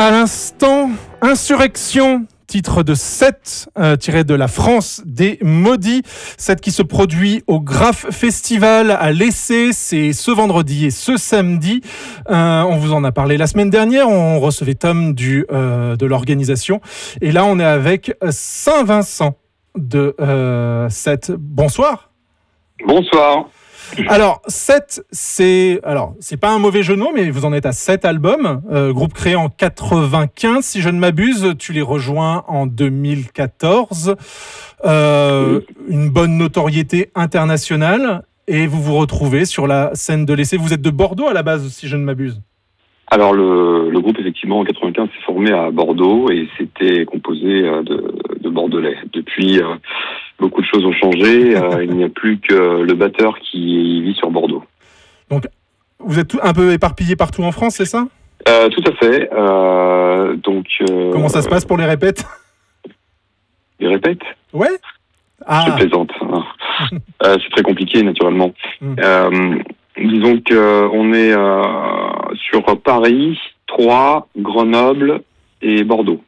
À l'instant, Insurrection, titre de Seth, tiré de La France des Maudits. Seth qui se produit au Graff Festival à l'Essai, c'est ce vendredi et ce samedi. On vous en a parlé la semaine dernière, on recevait Tom de l'organisation. Et là, on est avec Saint-Vincent de Seth. Bonsoir. Bonsoir. Alors, Seth, c'est pas un mauvais jeu de mots, mais vous en êtes à 7 albums, groupe créé en 95, si je ne m'abuse, tu les rejoins en 2014, une bonne notoriété internationale, et vous vous retrouvez sur la scène de l'Essai. Vous êtes de Bordeaux à la base, si je ne m'abuse. Alors, le groupe, effectivement, en 95, s'est formé à Bordeaux, et c'était composé de Bordelais. Depuis, beaucoup de choses ont changé. Il n'y a plus que le batteur qui vit sur Bordeaux. Donc, vous êtes un peu éparpillés partout en France, c'est ça ? Tout à fait. Comment ça se passe pour les répètes ? Les répètes ? Ouais. Je plaisante. C'est très compliqué, naturellement. Disons qu'on est sur Paris, Troyes, Grenoble et Bordeaux.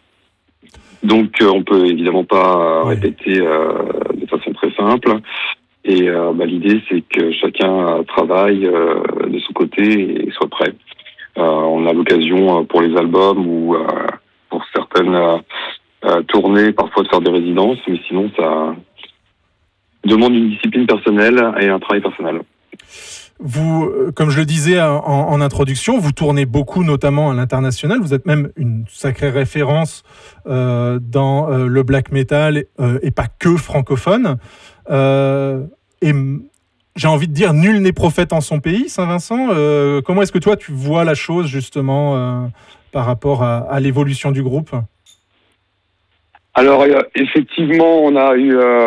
Donc, on peut évidemment pas répéter de façon très simple. Et l'idée, c'est que chacun travaille de son côté et soit prêt. On a l'occasion pour les albums ou pour certaines tournées, parfois de faire des résidences, mais sinon, ça demande une discipline personnelle et un travail personnel. Vous, comme je le disais en introduction, vous tournez beaucoup, notamment à l'international. Vous êtes même une sacrée référence dans le black metal et pas que francophone. Et j'ai envie de dire, nul n'est prophète en son pays, Saint-Vincent. Comment est-ce que toi, tu vois la chose, justement, par rapport à l'évolution du groupe ? Alors, effectivement, on a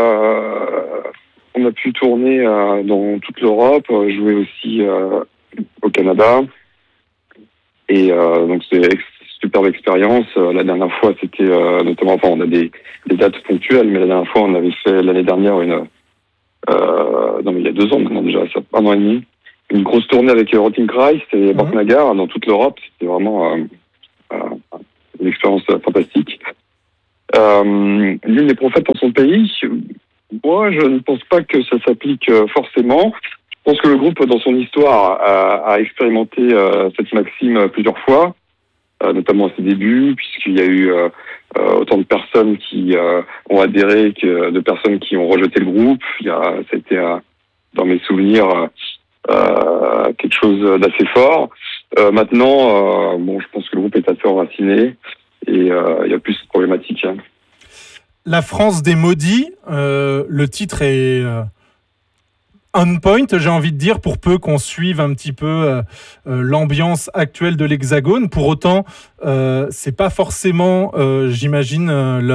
pu tourner dans toute l'Europe, jouer aussi au Canada. Et donc, c'est une superbe expérience. La dernière fois, c'était notamment... Enfin, on a des dates ponctuelles, mais la dernière fois, on avait fait l'année dernière il y a 2 ans maintenant déjà, 1 an et demi, une grosse tournée avec Rotting Christ et Bart Nagar dans toute l'Europe. C'était vraiment une expérience fantastique. Nul n'est prophète en son pays. Moi, je ne pense pas que ça s'applique forcément. Je pense que le groupe, dans son histoire, a expérimenté cette maxime plusieurs fois, notamment à ses débuts, puisqu'il y a eu autant de personnes qui ont adhéré que de personnes qui ont rejeté le groupe. Ça a été, dans mes souvenirs, quelque chose d'assez fort. Maintenant, je pense que le groupe est assez enraciné et il y a plus de problématiques. La France des Maudits, le titre est on point, j'ai envie de dire, pour peu qu'on suive un petit peu l'ambiance actuelle de l'Hexagone. Pour autant, c'est pas forcément, j'imagine,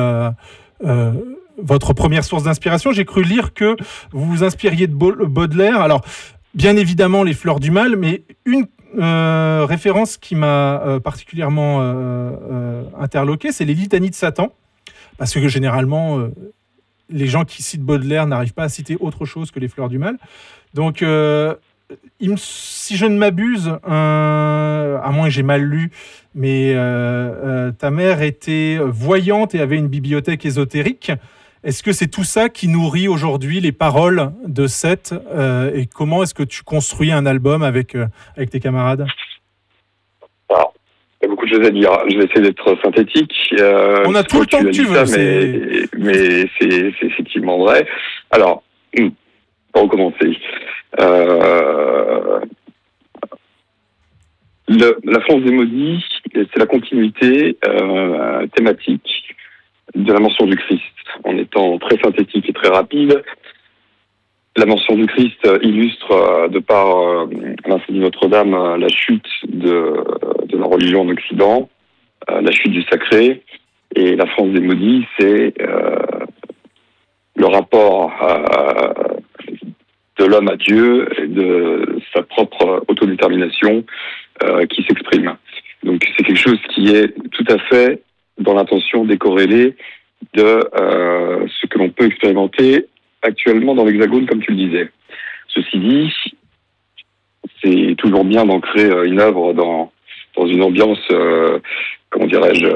votre première source d'inspiration. J'ai cru lire que vous vous inspiriez de Baudelaire. Alors, bien évidemment, les Fleurs du Mal, mais une référence qui m'a particulièrement interloqué, c'est les litanies de Satan. Parce que généralement, les gens qui citent Baudelaire n'arrivent pas à citer autre chose que les Fleurs du Mal. Donc, si je ne m'abuse, à moins que j'ai mal lu, mais ta mère était voyante et avait une bibliothèque ésotérique. Est-ce que c'est tout ça qui nourrit aujourd'hui les paroles de Seth et comment est-ce que tu construis un album avec tes camarades ? Il y a beaucoup de choses à dire. Je vais essayer d'être synthétique. On a tout le temps que tu veux. Mais c'est effectivement vrai. Alors, pour recommencer. La France des Maudits, c'est la continuité thématique de la mention du Christ. En étant très synthétique et très rapide, la mention du Christ illustre, de par l'incendie de Notre-Dame, la chute de la religion en Occident, la chute du sacré. Et la France des Maudits, c'est le rapport de l'homme à Dieu et de sa propre autodétermination qui s'exprime. Donc c'est quelque chose qui est tout à fait dans l'intention décorrélée de ce que l'on peut expérimenter actuellement dans l'Hexagone, comme tu le disais. Ceci dit, c'est toujours bien d'ancrer une œuvre dans une ambiance comment dirais-je,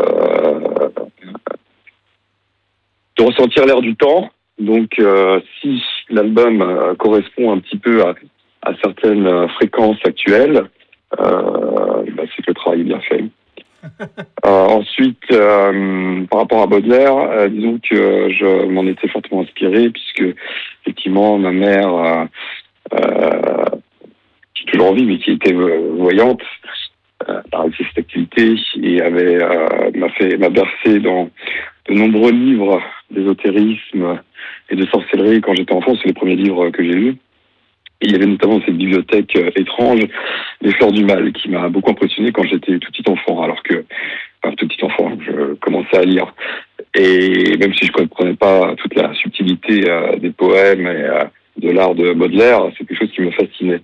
de ressentir l'air du temps. Donc, si l'album correspond un petit peu à certaines fréquences actuelles, c'est que le travail est bien fait. Ensuite, par rapport à Baudelaire, disons que je m'en étais fortement inspiré, puisque effectivement ma mère, qui est toujours en vie, mais qui était voyante, a réalisé cette activité et m'a bercé dans de nombreux livres d'ésotérisme et de sorcellerie quand j'étais enfant. C'est les premiers livres que j'ai lus. Et il y avait notamment cette bibliothèque étrange, Les Fleurs du Mal, qui m'a beaucoup impressionné quand j'étais tout petit enfant, je commençais à lire. Et même si je ne comprenais pas toute la subtilité des poèmes et de l'art de Baudelaire, c'est quelque chose qui me fascinait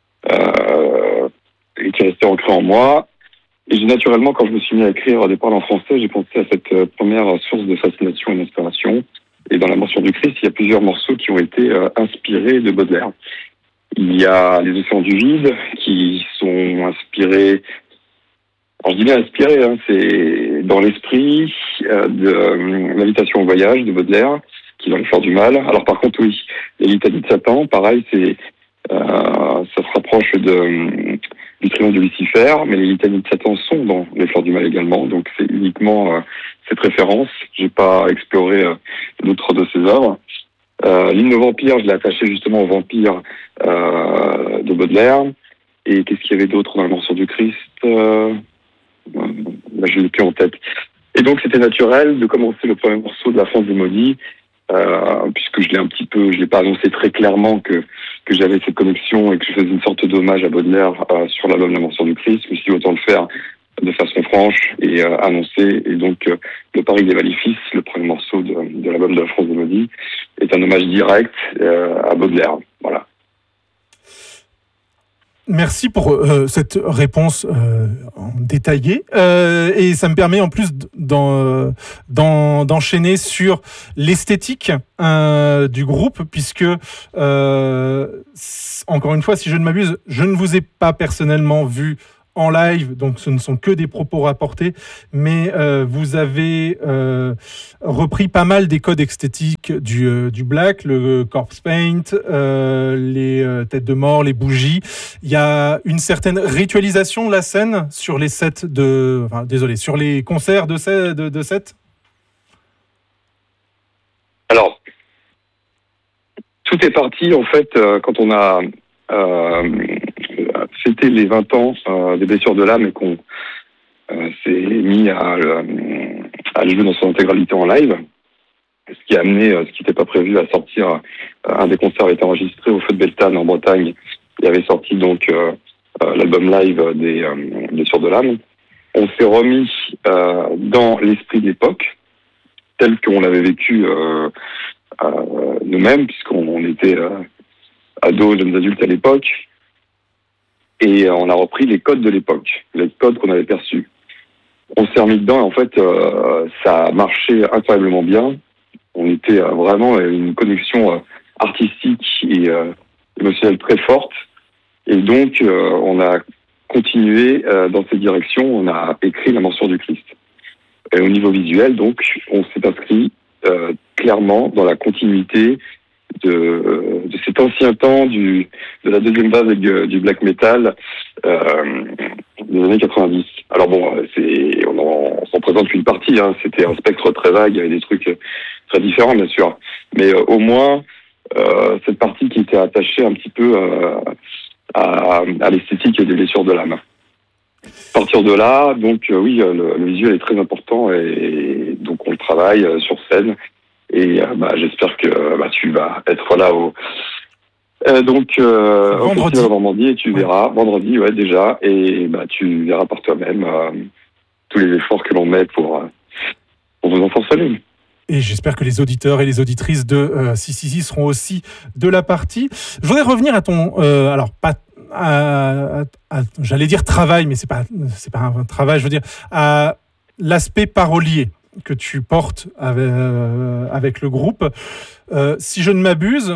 et qui restait ancré en moi. Et naturellement, quand je me suis mis à écrire des paroles en français, j'ai pensé à cette première source de fascination et d'inspiration. Et dans La Morsure du Christ, il y a plusieurs morceaux qui ont été inspirés de Baudelaire. Il y a Les Océans du Vide qui sont inspirés. Alors je dis bien inspirés, c'est dans l'esprit de l'Invitation au voyage de Baudelaire, qui est dans Les Fleurs du Mal. Alors par contre, oui, les litanies de Satan, pareil, ça se rapproche du Triomphe de Lucifer, mais les litanies de Satan sont dans Les Fleurs du Mal également, donc c'est uniquement cette référence. J'ai pas exploré d'autres de ses œuvres. L'hymne au vampire, je l'ai attaché justement au vampire de Baudelaire. Et qu'est-ce qu'il y avait d'autre dans La Morsure du Christ je l'ai plus en tête. Et donc c'était naturel de commencer le premier morceau de La France des Maudits, puisque je l'ai pas annoncé très clairement que j'avais cette connexion et que je faisais une sorte d'hommage à Baudelaire sur l'album La Morsure du Christ. Je me suis dit autant le faire de façon franche et annoncée. Et donc Le Pari des Maléfices, le premier morceau de l'album de La France des Maudits, est un hommage direct à Baudelaire. Voilà. Merci pour cette réponse détaillée et ça me permet en plus d'enchaîner sur l'esthétique du groupe puisque encore une fois, si je ne m'abuse, je ne vous ai pas personnellement vu en live, donc ce ne sont que des propos rapportés, mais vous avez repris pas mal des codes esthétiques du black, le corpse paint, les têtes de mort, les bougies. Il y a une certaine ritualisation de la scène sur les sets sur les concerts de sets. Alors, tout est parti en fait quand on a fêté les 20 ans des Blessures de l'âme et qu'on s'est mis à le jouer dans son intégralité en live, ce qui a amené, ce qui n'était pas prévu, à sortir. Un des concerts avait été enregistré au Feu de Beltane en Bretagne. Il avait sorti donc l'album live des Blessures de l'âme. On s'est remis dans l'esprit de l'époque, tel qu'on l'avait vécu nous-mêmes, puisqu'on était ados, jeunes adultes à l'époque. Et on a repris les codes de l'époque, les codes qu'on avait perçus. On s'est remis dedans et en fait, ça a marché incroyablement bien. On était vraiment une connexion artistique et émotionnelle très forte. Et donc, on a continué dans cette direction. On a écrit La Morsure du Christ. Et au niveau visuel, donc, on s'est inscrit clairement dans la continuité de cet ancien temps de la deuxième vague du black metal des années 90. Alors bon, on s'en présente qu'une partie, c'était un spectre très vague, il y avait des trucs très différents bien sûr, mais au moins cette partie qui était attachée un petit peu à l'esthétique des Blessures de l'âme. À partir de là, donc oui, le visuel est très important et donc on le travaille sur scène. Et j'espère que tu vas être là au Festival Normandie et tu verras vendredi déjà et tu verras par toi-même tous les efforts que l'on met pour vos enfants salués. Et j'espère que les auditeurs et les auditrices de Si seront aussi de la partie. Je voudrais revenir à ton j'allais dire travail, mais c'est pas un travail, je veux dire à l'aspect parolier que tu portes avec le groupe. Si je ne m'abuse,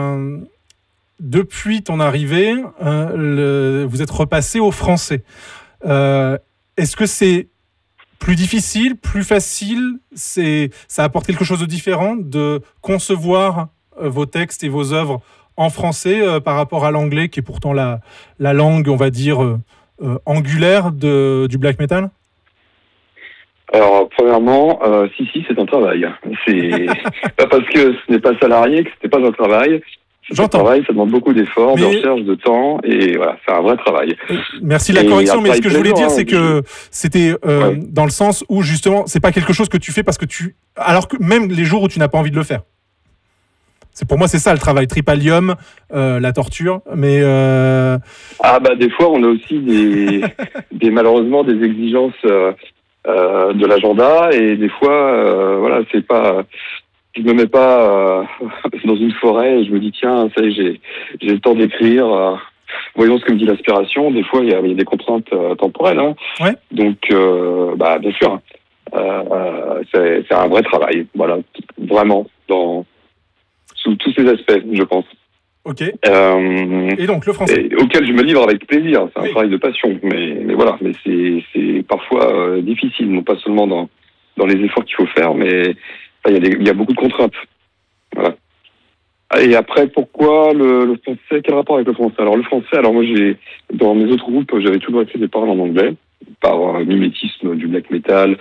depuis ton arrivée, vous êtes repassé au français. Est-ce que c'est plus difficile, plus facile, ça apporte quelque chose de différent de concevoir vos textes et vos œuvres en français par rapport à l'anglais, qui est pourtant la langue, on va dire, angulaire du black metal? Alors, premièrement, si, c'est un travail. C'est pas parce que ce n'est pas salarié que ce n'est pas un travail. C'est un travail, ça demande beaucoup d'efforts, de recherche, de temps, et voilà, c'est un vrai travail. Merci de la correction, mais ce que je voulais dire, c'est que c'était dans le sens où, justement, c'est pas quelque chose que tu fais parce que alors que même les jours où tu n'as pas envie de le faire. Pour moi, c'est ça le travail. Tripalium, la torture, mais... Ah bah, des fois, on a aussi malheureusement, des exigences de l'agenda, et des fois, voilà, c'est pas... Je me mets pas dans une forêt et je me dis tiens, ça y est, j'ai le temps d'écrire. Voyons ce que me dit l'inspiration. Des fois, il y a des contraintes temporelles. Hein. Ouais. Donc, bien sûr, c'est un vrai travail. Voilà, vraiment, sous tous ces aspects, je pense. Ok. Et donc, le français. Auquel je me livre avec plaisir. C'est un travail de passion. Mais voilà, mais c'est parfois difficile, non pas seulement dans les efforts qu'il faut faire, mais il y a beaucoup de contraintes. Voilà. Et après, pourquoi le français? Quel rapport avec le français? Alors, le français, moi, dans mes autres groupes, j'avais toujours écrit des paroles en anglais, par mimétisme du black metal.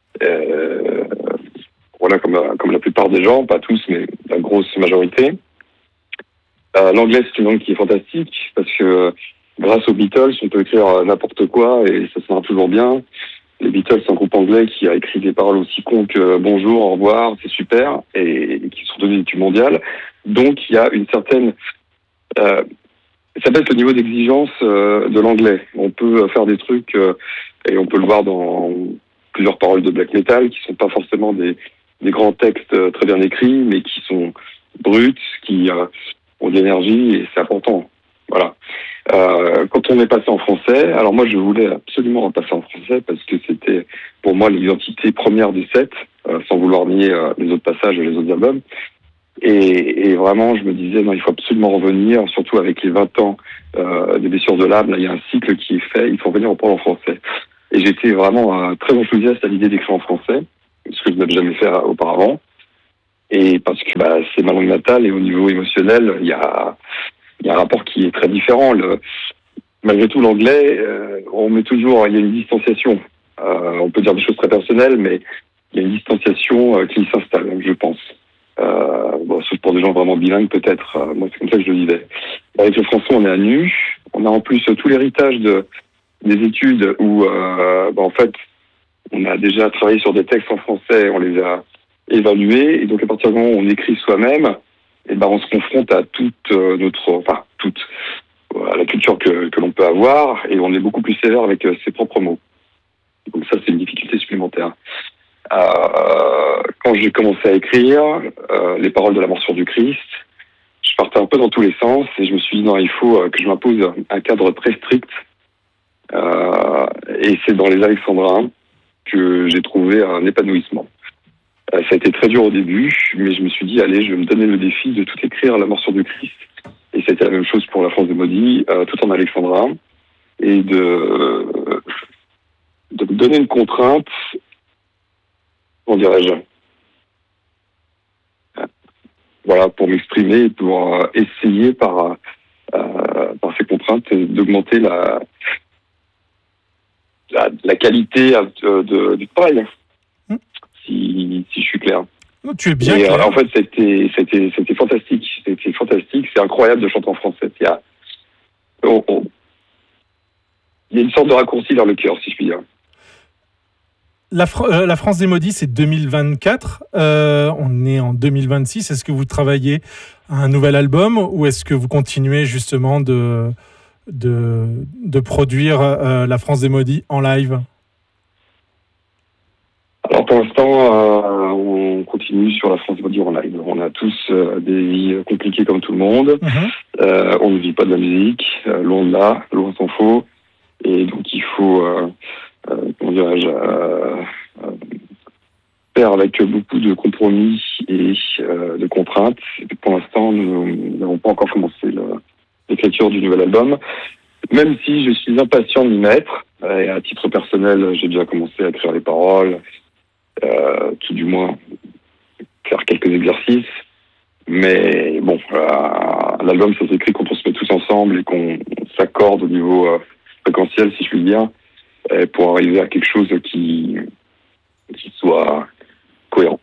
Voilà, comme la plupart des gens, pas tous, mais la grosse majorité. L'anglais, c'est une langue qui est fantastique, parce que grâce aux Beatles, on peut écrire n'importe quoi, et ça sonnera toujours bien. Les Beatles, c'est un groupe anglais qui a écrit des paroles aussi cons que bonjour, au revoir, c'est super, et qui sont devenus des tubes mondiales. Donc, il y a une certaine... ça baisse le niveau d'exigence de l'anglais. On peut faire des trucs, et on peut le voir dans plusieurs paroles de black metal, qui sont pas forcément des grands textes très bien écrits, mais qui sont bruts, qui ont de l'énergie, et c'est important. Voilà. Quand on est passé en français, alors moi je voulais absolument passer en français parce que c'était pour moi l'identité première du set, sans vouloir nier les autres passages et les autres albums. Et vraiment je me disais non, il faut absolument revenir, surtout avec les 20 ans des blessures de l'âme, là il y a un cycle qui est fait, il faut revenir en parler en français. Et j'étais vraiment très enthousiaste à l'idée d'écrire en français, ce que je n'avais jamais fait auparavant. Et parce que c'est ma langue natale, et au niveau émotionnel, il y a un rapport qui est très différent. Malgré tout, l'anglais, il y a une distanciation. On peut dire des choses très personnelles, mais il y a une distanciation qui s'installe, je pense. Sauf pour des gens vraiment bilingues, peut-être. Moi, c'est comme ça que je le vivais. Avec le français, on est à nu. On a en plus tout l'héritage des études où, en fait, on a déjà travaillé sur des textes en français, on les a évalués, et donc à partir du moment où on écrit soi-même, on se confronte à à la culture que l'on peut avoir, et on est beaucoup plus sévère avec ses propres mots. Donc ça, c'est une difficulté supplémentaire. Quand j'ai commencé à écrire les paroles de la morsure du Christ, je partais un peu dans tous les sens, et je me suis dit non, il faut que je m'impose un cadre très strict, et c'est dans les Alexandrins que j'ai trouvé un épanouissement. Ça a été très dur au début, mais je me suis dit, allez, je vais me donner le défi de tout écrire à la morsure du Christ. Et c'était la même chose pour la France des Maudits, tout en alexandrin, et de me donner une contrainte, comment dirais-je, voilà, pour m'exprimer, pour essayer par ces contraintes d'augmenter la qualité du travail. Si je suis clair. Non, tu es bien clair. En fait, c'était fantastique. C'était fantastique. C'est incroyable de chanter en français. Il y a une sorte de raccourci vers le cœur, si je puis dire. La France des Maudits, c'est 2024. On est en 2026. Est-ce que vous travaillez à un nouvel album, ou est-ce que vous continuez justement de produire La France des Maudits en live? Alors pour l'instant, on continue sur La France des Maudits en live. On a tous des vies compliquées comme tout le monde. On ne vit pas de la musique, loin de là, loin s'en faut. Et donc il faut, comment dirais-je, faire avec beaucoup de compromis et de contraintes. Et puis pour l'instant, nous n'avons pas encore commencé l'écriture du nouvel album. Même si je suis impatient de m'y mettre, Et à titre personnel, j'ai déjà commencé à écrire les paroles, tout du moins faire quelques exercices. Mais bon, l'album, ça s'écrit quand on se met tous ensemble et qu'on s'accorde au niveau fréquentiel, si je puis dire, pour arriver à quelque chose qui soit cohérent.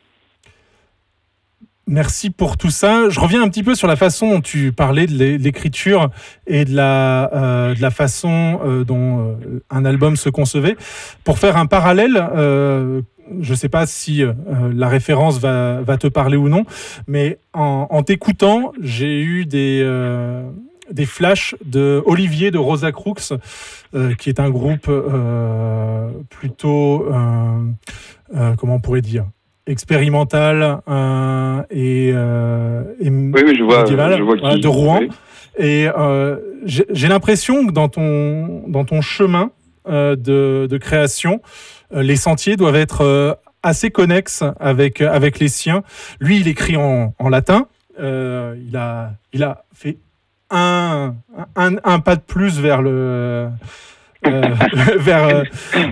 Merci pour tout ça. Je reviens un petit peu sur la façon dont tu parlais de l'écriture et de la façon dont un album se concevait. Pour faire un parallèle, je ne sais pas si la référence va te parler ou non, mais en t'écoutant, j'ai eu des flashs de Olivier de Rosa Crux, qui est un groupe plutôt, comment on pourrait dire, expérimental et oui, je vois voilà, de Rouen. Oui. Et j'ai l'impression que dans ton chemin de création, les sentiers doivent être assez connexes avec les siens. Lui, il écrit en latin. Il a fait un pas de plus vers vers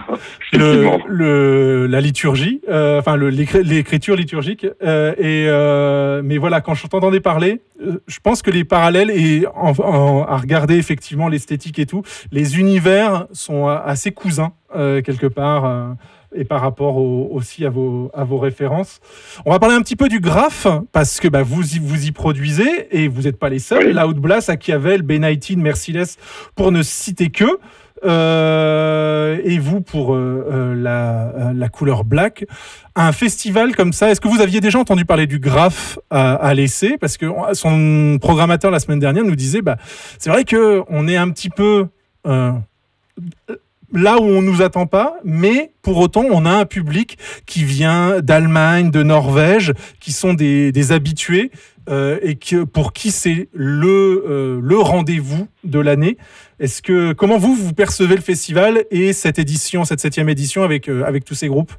la liturgie, l'écriture liturgique. Mais voilà, quand je t'entendais parler, je pense que les parallèles et à regarder effectivement l'esthétique et tout, les univers sont assez cousins quelque part. Et par rapport aussi à vos références. On va parler un petit peu du graphe, parce que vous y produisez, et vous n'êtes pas les seuls. Oui. Loud Blast, Machiavel, B19, Merciless, pour ne citer que. Et vous pour la couleur black. Un festival comme ça, est-ce que vous aviez déjà entendu parler du graphe à l'essai? Parce que son programmateur la semaine dernière nous disait, c'est vrai qu'on est un petit peu... là où on nous attend pas, mais pour autant on a un public qui vient d'Allemagne, de Norvège, qui sont des habitués et pour qui c'est le rendez-vous de l'année. Comment vous percevez le festival et cette 7e édition avec tous ces groupes?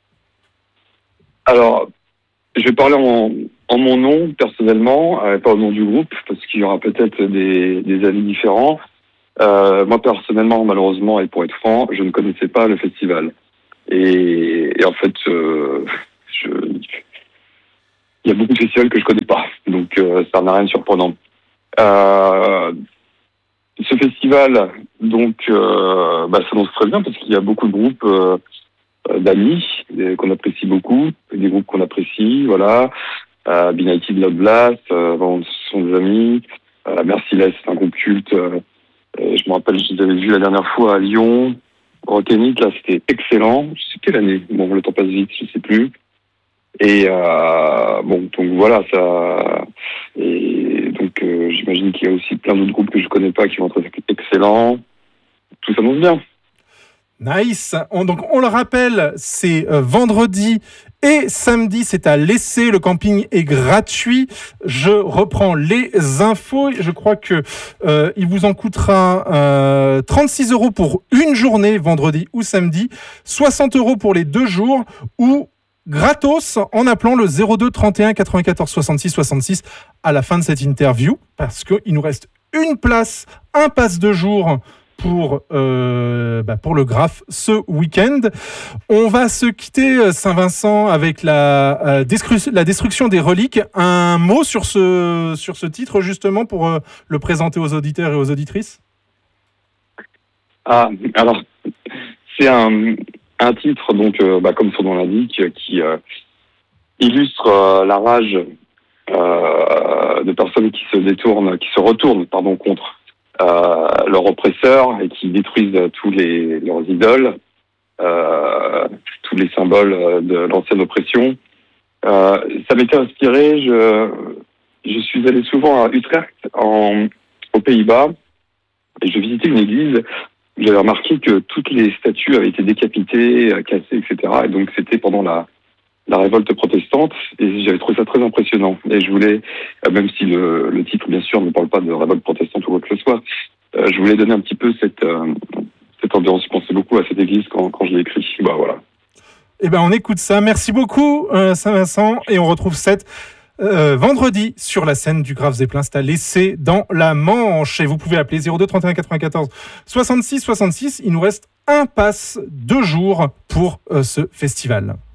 Alors, je vais parler en mon nom personnellement, pas au nom du groupe, parce qu'il y aura peut-être des avis différents. Moi, personnellement, malheureusement, et pour être franc, je ne connaissais pas le festival. Et en fait, il y a beaucoup de festivals que je connais pas. Donc, ça n'a rien de surprenant. Ce festival, donc, s'annonce très bien parce qu'il y a beaucoup de groupes d'amis qu'on apprécie beaucoup, des groupes qu'on apprécie, voilà. B19, Loud Blast, ce sont des amis. Merciless, c'est un groupe culte. Je me rappelle, je les avais vus la dernière fois à Lyon, Rock & Hit, là, c'était excellent. Je sais quelle année. Bon, le temps passe vite, je sais plus. Et donc voilà, ça. Et donc j'imagine qu'il y a aussi plein d'autres groupes que je connais pas qui vont être excellents. Tout s'annonce bien. Nice. Donc on le rappelle, c'est vendredi et samedi, c'est à l'essai. Le camping est gratuit. Je reprends les infos. Je crois que il vous en coûtera 36 € pour une journée, vendredi ou samedi, 60 € pour les 2 jours, ou gratos en appelant le 02 31 94 66 66 à la fin de cette interview, parce qu'il nous reste une place, un pass de jour pour le graphe ce week-end. On va se quitter, Saint-Vincent, avec la destruction des reliques. Un mot sur ce titre, justement, pour le présenter aux auditeurs et aux auditrices? Alors, c'est un titre, donc, comme son nom l'indique, qui illustre la rage de personnes qui se retournent contre leurs oppresseurs et qui détruisent leurs idoles, tous les symboles de l'ancienne oppression. Ça m'était inspiré. Je suis allé souvent à Utrecht, aux Pays-Bas, et je visitais une église. J'avais remarqué que toutes les statues avaient été décapitées, cassées, etc. Et donc c'était pendant la révolte protestante, et j'avais trouvé ça très impressionnant. Et je voulais, même si le titre, bien sûr, ne parle pas de révolte protestante ou quoi que ce soit, je voulais donner un petit peu cette ambiance. Je pensais beaucoup à cette église quand je l'ai écrit. Voilà. Eh ben, on écoute ça. Merci beaucoup, Saint-Vincent, et on retrouve cette vendredi sur la scène du Graphe Zeppelin. C'est à l'essai dans la Manche. Et vous pouvez appeler 02 31 94 66 66. Il nous reste un pass 2 jours pour ce festival.